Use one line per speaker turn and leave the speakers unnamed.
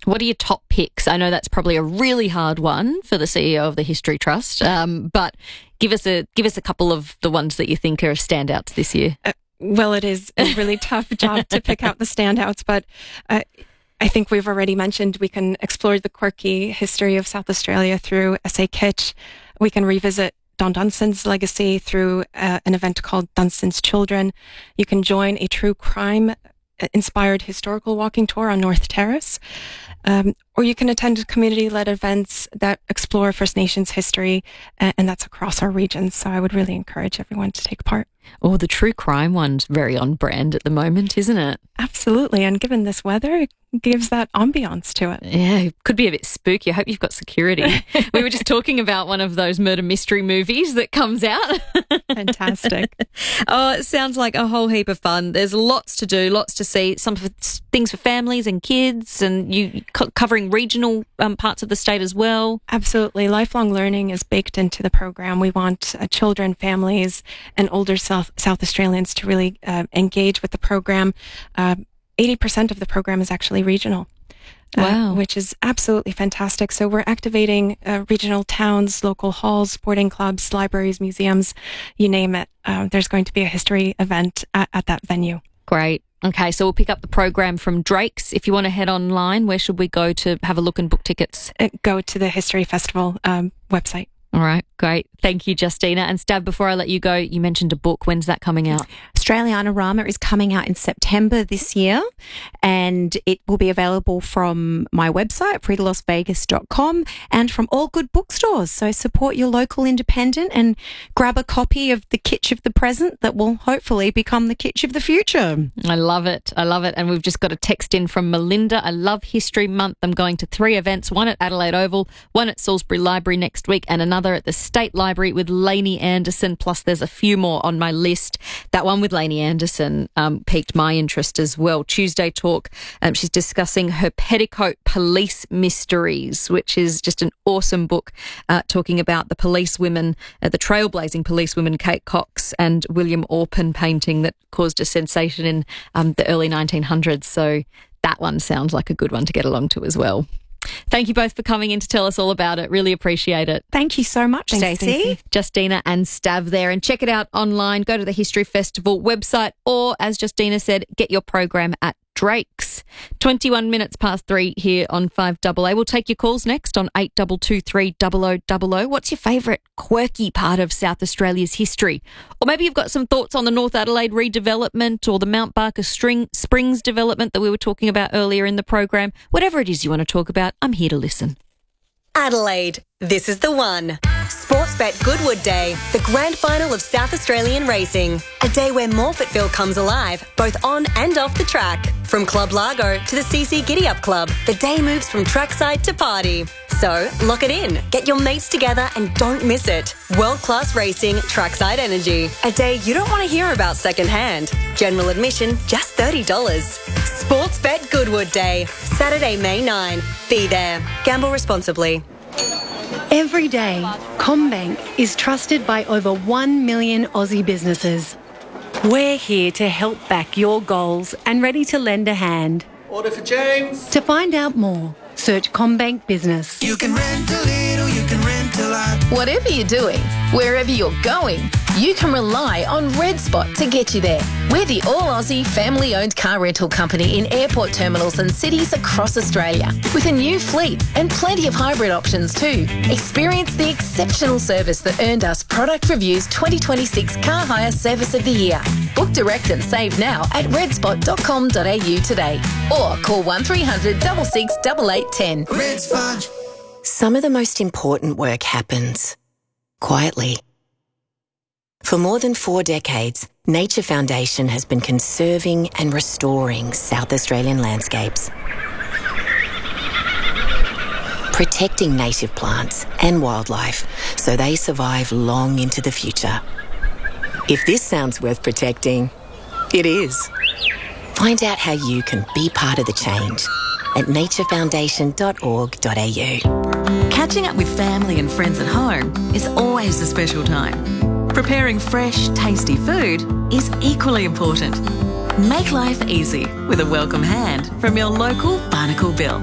What are your top picks? I know that's probably a really hard one for the CEO of the History Trust, but give us a couple of the ones that you think are standouts this year.
Well, it is a really tough job to pick out the standouts, but I think we've already mentioned we can explore the quirky history of South Australia through S.A. Kitch. We can revisit Don Dunson's legacy through an event called Dunson's Children. You can join a true crime inspired historical walking tour on North Terrace. Or you can attend community-led events that explore First Nations history, and that's across our regions. So I would really encourage everyone to take part.
Oh, the true crime one's very on brand at the moment, isn't it?
Absolutely. And given this weather, it gives that ambiance to it.
Yeah, it could be a bit spooky. I hope you've got security. We were just talking about one of those murder mystery movies that comes out.
Fantastic.
Oh, it sounds like a whole heap of fun. There's lots to do, lots to see, some things for families and kids, and you covering regional parts of the state as well. Absolutely.
Lifelong learning is baked into the program. We want children, families, and older South Australians to really engage with the program. 80% of the program is actually regional.
Wow.
Which is absolutely fantastic. So we're activating regional towns, local halls, sporting clubs, libraries, museums, you name it. There's going to be a history event at that venue.
Great. Okay, so we'll pick up the program from Drake's. If you want to head online, where should we go to have a look and book tickets?
Go to the History Festival website.
All right, great. Thank you, Justina. And Stav, before I let you go, you mentioned a book. When's that coming out?
Australianorama is coming out in September this year, and it will be available from my website, FridaLasVegas.com, and from all good bookstores. So support your local independent and grab a copy of the kitsch of the present that will hopefully become the kitsch of the future.
I love it. I love it. And we've just got a text in from Melinda. I love History Month. I'm going to 3 events, one at Adelaide Oval, one at Salisbury Library next week, and another at the State Library with Lainey Anderson. Plus, there's a few more on my list. That one with Lainey Anderson piqued my interest as well. Tuesday Talk, she's discussing her Petticoat Police Mysteries, which is just an awesome book talking about the police women, the trailblazing police women, Kate Cox and William Orpen painting that caused a sensation in the early 1900s. So that one sounds like a good one to get along to as well. Thank you both for coming in to tell us all about it. Really appreciate it.
Thank you so much, Stacey.
Justina and Stav there. And check it out online. Go to the History Festival website, or, as Justina said, get your program at Drake's. 21 minutes past 3 here on 5AA. We'll take your calls next on 8223 0000. What's your favourite quirky part of South Australia's history? Or maybe you've got some thoughts on the North Adelaide redevelopment or the Mount Barker Springs development that we were talking about earlier in the program. Whatever it is you want to talk about, I'm here to listen.
Adelaide, this is the one. Sportsbet Goodwood Day, the grand final of South Australian racing. A day where Morfettville comes alive, both on and off the track. From Club Largo to the CC Giddy Up Club, the day moves from trackside to party. So, lock it in, get your mates together and don't miss it. World-class racing, trackside energy. A day you don't want to hear about secondhand. General admission, just $30. Sportsbet Goodwood Day, Saturday, May 9. Be there. Gamble responsibly.
Every day, CommBank is trusted by over 1 million Aussie businesses. We're here to help back your goals and ready to lend a hand.
Order for James.
To find out more, search CommBank Business.
You can rent a little, you can rent a lot.
Whatever you're doing, wherever you're going, you can rely on Red Spot to get you there. We're the all-Aussie family-owned car rental company in airport terminals and cities across Australia, with a new fleet and plenty of hybrid options too. Experience the exceptional service that earned us Product Review's 2026 Car Hire Service of the Year. Book direct and save now at redspot.com.au today, or call 1300 66 8810.
Red Spot.
Some of the most important work happens quietly. For more than 4 decades, Nature Foundation has been conserving and restoring South Australian landscapes, protecting native plants and wildlife so they survive long into the future. If this sounds worth protecting, it is. Find out how you can be part of the change at naturefoundation.org.au.
Catching up with family and friends at home is always a special time. Preparing fresh, tasty food is equally important. Make life easy with a welcome hand from your local Barnacle Bill.